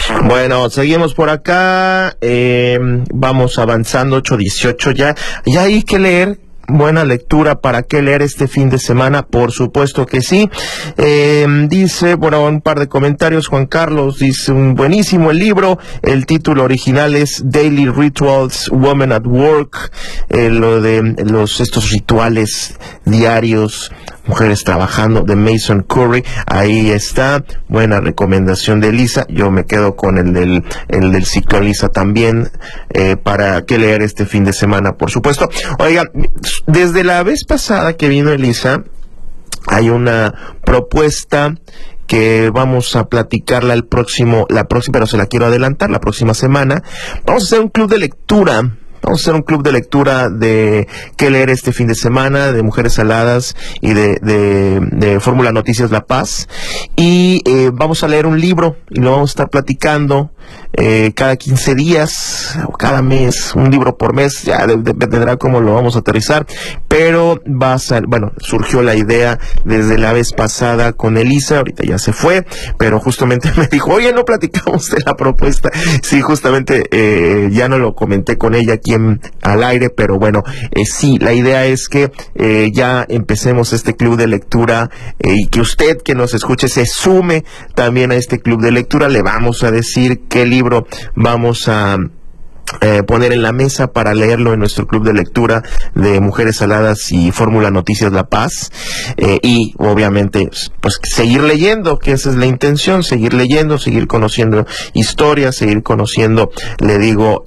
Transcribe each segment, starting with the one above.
Bueno, seguimos por acá, vamos avanzando, 8:18 ya hay que leer. Buena lectura, ¿para qué leer este fin de semana? Por supuesto que sí. Dice, bueno, un par de comentarios. Juan Carlos dice, un buenísimo el libro. El título original es Daily Rituals, Women at Work. Lo de estos rituales diarios, mujeres trabajando, de Mason Curry. Ahí está. Buena recomendación de Elisa. Yo me quedo con el del ciclo Elisa también. Para qué leer este fin de semana, por supuesto. Oigan, desde la vez pasada que vino Elisa, hay una propuesta que vamos a platicarla pero se la quiero adelantar, la próxima semana. Vamos a hacer un club de lectura. Vamos a hacer un club de lectura de qué leer este fin de semana, de Mujeres Aladas y de Fórmula Noticias La Paz. Y vamos a leer un libro y lo vamos a estar platicando cada 15 días o cada mes, un libro por mes, ya dependerá cómo lo vamos a aterrizar. Pero surgió la idea desde la vez pasada con Elisa, ahorita ya se fue, pero justamente me dijo, oye, no platicamos de la propuesta. Sí, justamente ya no lo comenté con ella aquí al aire, pero bueno, sí, la idea es que ya empecemos este club de lectura y que usted que nos escuche se sume también a este club de lectura. Le vamos a decir qué libro vamos a poner en la mesa para leerlo en nuestro club de lectura de Mujeres Aladas y Fórmula Noticias La Paz, y obviamente pues seguir leyendo, que esa es la intención, seguir leyendo, seguir conociendo historias, seguir conociendo, le digo,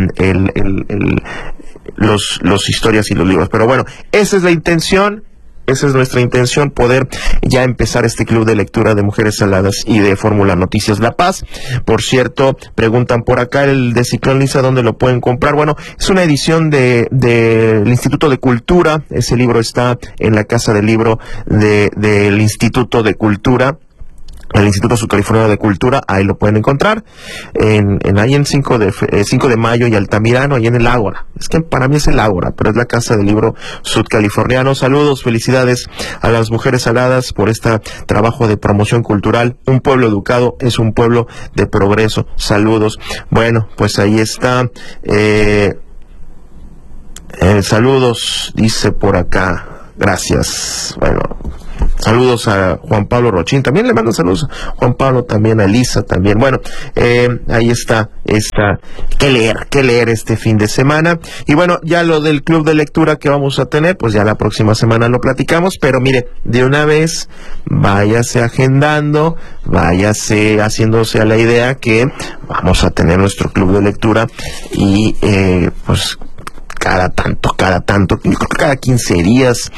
los historias y los libros. Pero bueno, esa es la intención. Esa es nuestra intención, poder ya empezar este club de lectura de Mujeres Aladas y de Fórmula Noticias La Paz. Por cierto, preguntan por acá el de Ciclón Lisa, ¿dónde lo pueden comprar? Bueno, es una edición del Instituto de Cultura. Ese libro está en la Casa del Libro del Instituto de Cultura, el Instituto Sudcaliforniano de Cultura. Ahí lo pueden encontrar ahí en 5 de Mayo y Altamirano, ahí en el Ágora. Es que para mí es el Ágora, pero es la Casa del Libro Sudcaliforniano. Saludos, felicidades a las Mujeres Aladas por este trabajo de promoción cultural. Un pueblo educado es un pueblo de progreso. Saludos. Bueno, pues ahí está. Saludos, dice por acá. Gracias. Bueno, saludos a Juan Pablo Rochín, también le mando saludos a Juan Pablo, también a Elisa, también. Bueno, ahí está qué leer este fin de semana. Y bueno, ya lo del club de lectura que vamos a tener, pues ya la próxima semana lo platicamos, pero mire, de una vez váyase agendando, váyase haciéndose a la idea que vamos a tener nuestro club de lectura y pues cada tanto, yo creo que cada 15 días,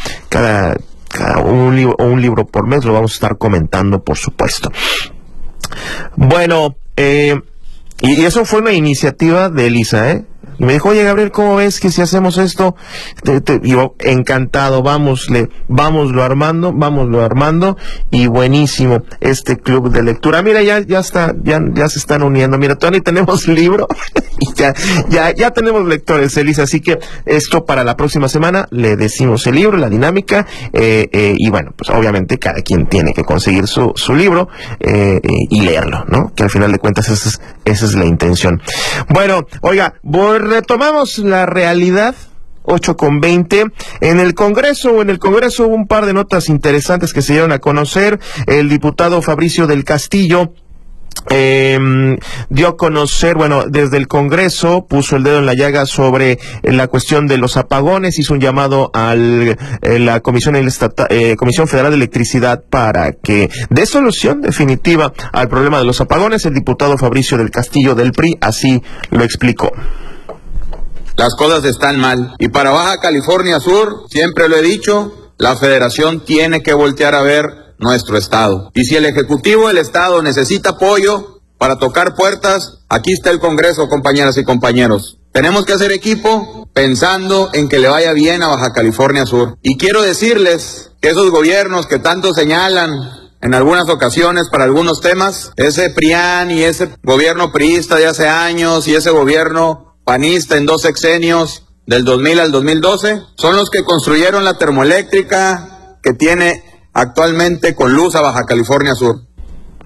un libro por mes, lo vamos a estar comentando, por supuesto. Bueno, y eso fue una iniciativa de Elisa, y me dijo, oye, Gabriel, ¿cómo ves que si hacemos esto? Yo, encantado, vámoslo armando, y buenísimo este club de lectura. Mira, ya se están uniendo. Mira, todavía tenemos libro, y ya tenemos lectores, Elisa, así que esto para la próxima semana le decimos el libro, la dinámica, y bueno, pues obviamente cada quien tiene que conseguir su libro, y leerlo, ¿no? Que al final de cuentas esa es la intención. Bueno, oiga, retomamos la realidad. 8:20. En el Congreso hubo un par de notas interesantes que se dieron a conocer. El diputado Fabricio del Castillo dio a conocer, bueno, desde el Congreso puso el dedo en la llaga sobre la cuestión de los apagones, hizo un llamado a la Comisión Federal de Electricidad para que dé solución definitiva al problema de los apagones. El diputado Fabricio del Castillo del PRI así lo explicó. Las cosas están mal. Y para Baja California Sur, siempre lo he dicho, la Federación tiene que voltear a ver nuestro Estado. Y si el Ejecutivo del Estado necesita apoyo para tocar puertas, aquí está el Congreso, compañeras y compañeros. Tenemos que hacer equipo pensando en que le vaya bien a Baja California Sur. Y quiero decirles que esos gobiernos que tanto señalan en algunas ocasiones para algunos temas, ese PRIAN y ese gobierno priista de hace años y ese gobierno panista en 2 sexenios, del 2000 al 2012, son los que construyeron la termoeléctrica que tiene actualmente con luz a Baja California Sur.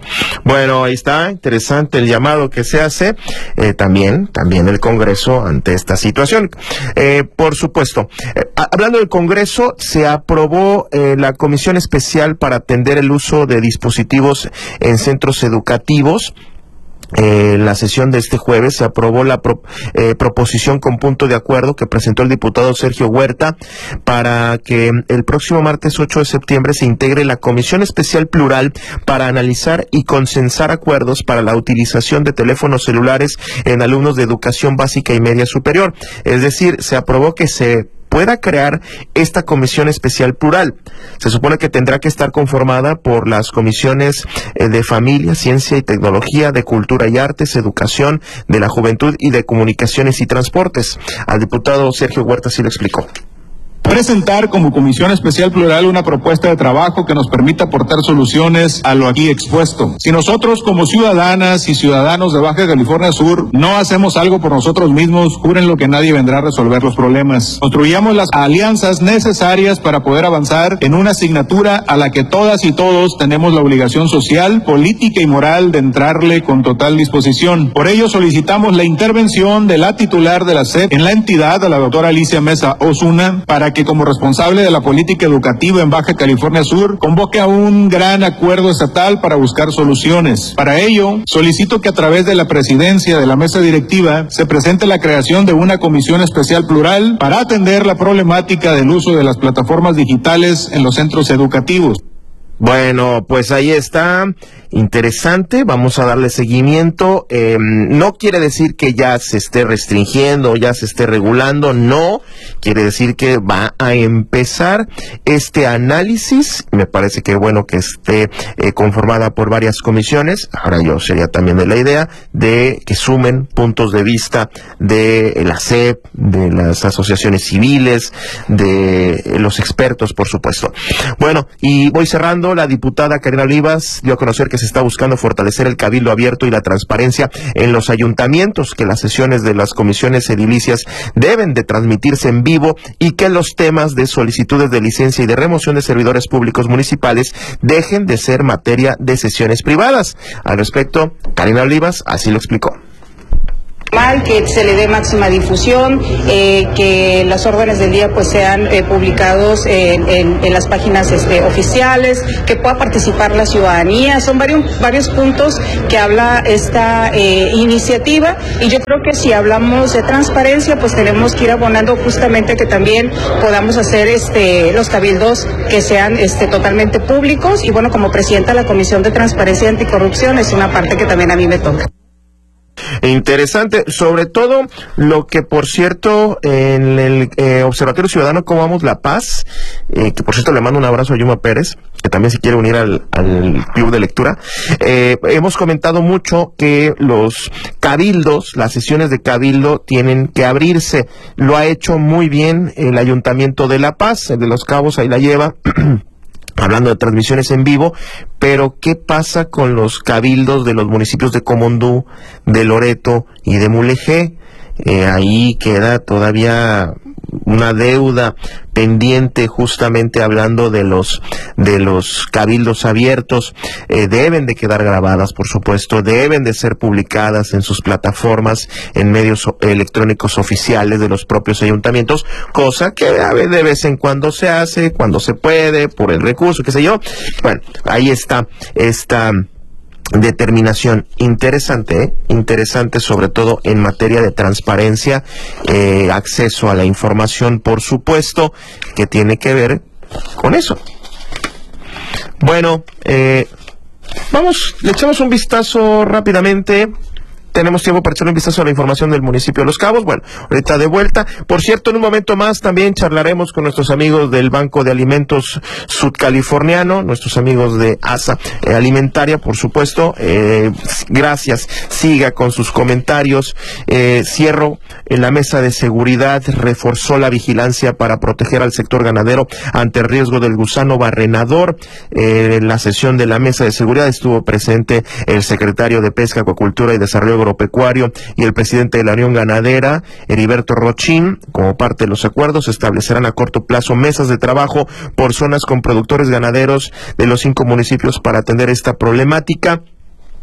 Bueno, ahí está, interesante el llamado que se hace, también el Congreso ante esta situación. Por supuesto, hablando del Congreso, se aprobó la Comisión Especial para atender el uso de dispositivos en centros educativos. La sesión de este jueves se aprobó la proposición con punto de acuerdo que presentó el diputado Sergio Huerta para que el próximo martes 8 de septiembre se integre la Comisión Especial Plural para analizar y consensar acuerdos para la utilización de teléfonos celulares en alumnos de educación básica y media superior. Es decir, se aprobó que se pueda crear esta comisión especial plural. Se supone que tendrá que estar conformada por las comisiones de Familia, Ciencia y Tecnología, de Cultura y Artes, Educación, de la Juventud y de Comunicaciones y Transportes. Al diputado Sergio Huerta sí lo explicó. Presentar como Comisión Especial Plural una propuesta de trabajo que nos permita aportar soluciones a lo aquí expuesto. Si nosotros como ciudadanas y ciudadanos de Baja California Sur no hacemos algo por nosotros mismos, júrenlo que nadie vendrá a resolver los problemas. Construyamos las alianzas necesarias para poder avanzar en una asignatura a la que todas y todos tenemos la obligación social, política y moral de entrarle con total disposición. Por ello solicitamos la intervención de la titular de la SEP en la entidad, a la doctora Alicia Mesa Osuna, para que como responsable de la política educativa en Baja California Sur convoque a un gran acuerdo estatal para buscar soluciones. Para ello, solicito que a través de la presidencia de la mesa directiva se presente la creación de una comisión especial plural para atender la problemática del uso de las plataformas digitales en los centros educativos. Bueno, pues ahí está, interesante, vamos a darle seguimiento. No quiere decir que ya se esté restringiendo, ya se esté regulando, no, quiere decir que va a empezar este análisis. Me parece que bueno que esté conformada por varias comisiones. Ahora yo sería también de la idea de que sumen puntos de vista de la SEP, de las asociaciones civiles, de los expertos, por supuesto. Bueno, y voy cerrando. La diputada Karina Olivas dio a conocer que se está buscando fortalecer el cabildo abierto y la transparencia en los ayuntamientos, que las sesiones de las comisiones edilicias deben de transmitirse en vivo y que los temas de solicitudes de licencia y de remoción de servidores públicos municipales dejen de ser materia de sesiones privadas. Al respecto, Karina Olivas así lo explicó. Que se le dé máxima difusión, que las órdenes del día pues sean publicados en las páginas oficiales, que pueda participar la ciudadanía. Son varios puntos que habla esta iniciativa, y yo creo que si hablamos de transparencia pues tenemos que ir abonando justamente que también podamos hacer los cabildos que sean totalmente públicos, y bueno, como presidenta de la Comisión de Transparencia y Anticorrupción es una parte que también a mí me toca. Interesante, sobre todo lo que, por cierto, en el Observatorio Ciudadano Cómo Vamos La Paz, que por cierto le mando un abrazo a Yuma Pérez, que también se quiere unir al club de lectura. Hemos comentado mucho que los cabildos, las sesiones de cabildo tienen que abrirse. Lo ha hecho muy bien el Ayuntamiento de La Paz, el de Los Cabos, ahí la lleva. Hablando de transmisiones en vivo, pero ¿qué pasa con los cabildos de los municipios de Comondú, de Loreto y de Mulegé? Ahí queda todavía una deuda pendiente, justamente hablando de los cabildos abiertos. Deben de quedar grabadas, por supuesto, deben de ser publicadas en sus plataformas, en medios electrónicos oficiales de los propios ayuntamientos, cosa que de vez en cuando se hace, cuando se puede, por el recurso, qué sé yo. Bueno, ahí está esta determinación interesante, interesante sobre todo en materia de transparencia, acceso a la información, por supuesto, que tiene que ver con eso. Bueno, le echamos un vistazo rápidamente. Tenemos tiempo para echar un vistazo a la información del municipio de Los Cabos. Bueno, ahorita de vuelta. Por cierto, en un momento más también charlaremos con nuestros amigos del Banco de Alimentos Sudcaliforniano, nuestros amigos de ASA Alimentaria, por supuesto. Gracias. Siga con sus comentarios. Cierro. La mesa de seguridad reforzó la vigilancia para proteger al sector ganadero ante el riesgo del gusano barrenador. En la sesión de la mesa de seguridad estuvo presente el secretario de Pesca, Acuacultura y Desarrollo Agropecuario y el presidente de la Unión Ganadera, Heriberto Rochín. Como parte de los acuerdos, se establecerán a corto plazo mesas de trabajo por zonas con productores ganaderos de los 5 municipios para atender esta problemática.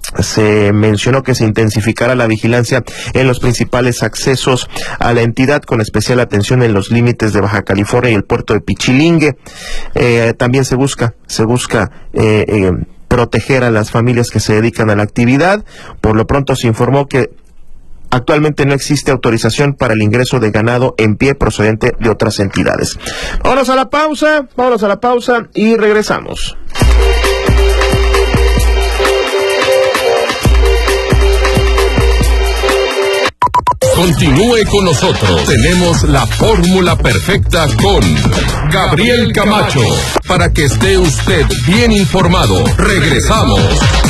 Se mencionó que se intensificará la vigilancia en los principales accesos a la entidad, con especial atención en los límites de Baja California y el puerto de Pichilingue. También se busca proteger a las familias que se dedican a la actividad. Por lo pronto se informó que actualmente no existe autorización para el ingreso de ganado en pie procedente de otras entidades. Vámonos a la pausa y regresamos. Continúe con nosotros. Tenemos la fórmula perfecta con Gabriel Camacho para que esté usted bien informado. Regresamos.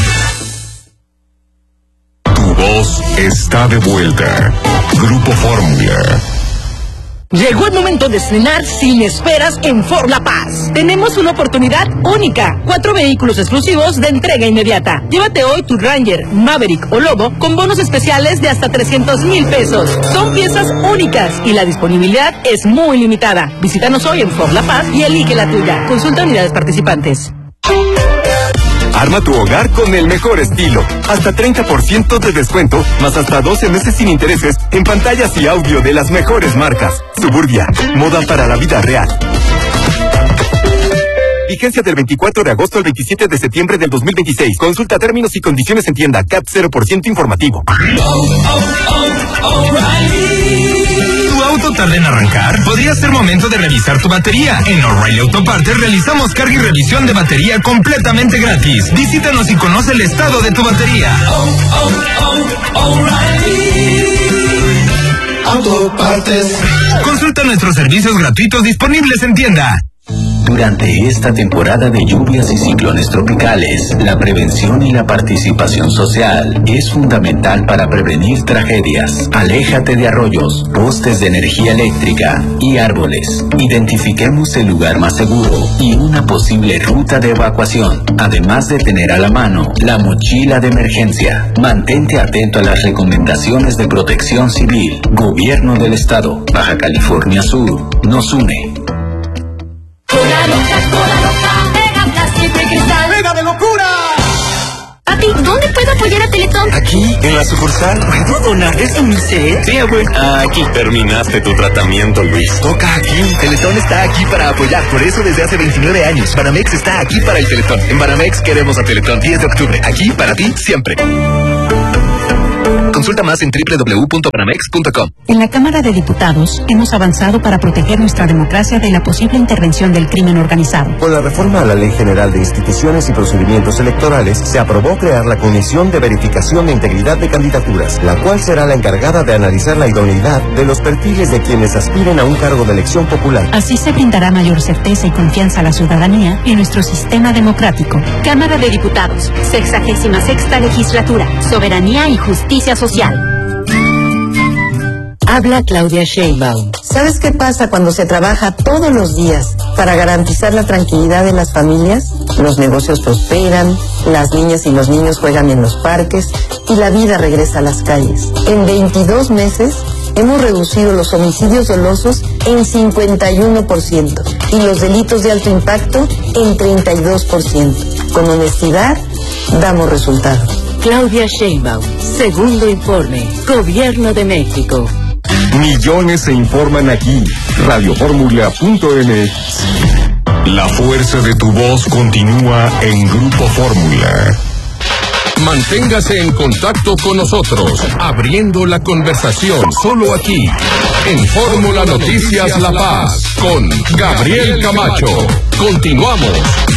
Tu voz está de vuelta. Grupo Fórmula. Llegó el momento de estrenar sin esperas en Ford La Paz. Tenemos una oportunidad única. 4 vehículos exclusivos de entrega inmediata. Llévate hoy tu Ranger, Maverick o Lobo con bonos especiales de hasta 300,000 pesos. Son piezas únicas y la disponibilidad es muy limitada. Visítanos hoy en Ford La Paz y elige la tuya. Consulta unidades participantes. Arma tu hogar con el mejor estilo. Hasta 30% de descuento, más hasta 12 meses sin intereses en pantallas y audio de las mejores marcas. Suburbia, moda para la vida real. Vigencia del 24 de agosto al 27 de septiembre del 2026. Consulta términos y condiciones en tienda. CAT 0% informativo. ¿Tu auto tarda en arrancar? Podría ser momento de revisar tu batería. En O'Reilly Auto Parts realizamos carga y revisión de batería completamente gratis. Visítanos y conoce el estado de tu batería. Auto Partes. Consulta nuestros servicios gratuitos disponibles en tienda. Durante esta temporada de lluvias y ciclones tropicales, la prevención y la participación social es fundamental para prevenir tragedias. Aléjate de arroyos, postes de energía eléctrica y árboles. Identifiquemos el lugar más seguro y una posible ruta de evacuación, además de tener a la mano la mochila de emergencia. Mantente atento a las recomendaciones de Protección Civil. Gobierno del Estado, Baja California Sur, nos une. ¡Mega de locura! Papi, ¿dónde puedo apoyar a Teletón? Aquí, en la sucursal. ¿Puedo donar eso, mi set? Sí, abuelo. Aquí terminaste tu tratamiento, Luis. Toca aquí. Teletón está aquí para apoyar. Por eso desde hace 29 años. Banamex está aquí para el Teletón. En Banamex queremos a Teletón. 10 de octubre. Aquí para ti, siempre. Consulta más en www.banamex.com. En la Cámara de Diputados hemos avanzado para proteger nuestra democracia de la posible intervención del crimen organizado. Con la reforma a la Ley General de Instituciones y Procedimientos Electorales, se aprobó crear la Comisión de Verificación de Integridad de Candidaturas, la cual será la encargada de analizar la idoneidad de los perfiles de quienes aspiren a un cargo de elección popular. Así se brindará mayor certeza y confianza a la ciudadanía y nuestro sistema democrático. Cámara de Diputados, 66ª Legislatura, Soberanía y Justicia Social. Habla Claudia Sheinbaum. ¿Sabes qué pasa cuando se trabaja todos los días para garantizar la tranquilidad de las familias? Los negocios prosperan, las niñas y los niños juegan en los parques y la vida regresa a las calles. En 22 meses hemos reducido los homicidios dolosos en 51% y los delitos de alto impacto en 32%. Con honestidad, damos resultados. Claudia Sheinbaum, segundo informe, Gobierno de México. Millones se informan aquí. Radioformula.mx. La fuerza de tu voz continúa en Grupo Fórmula. Manténgase en contacto con nosotros, abriendo la conversación solo aquí, en Fórmula Noticias La Paz, con Gabriel Camacho. Continuamos.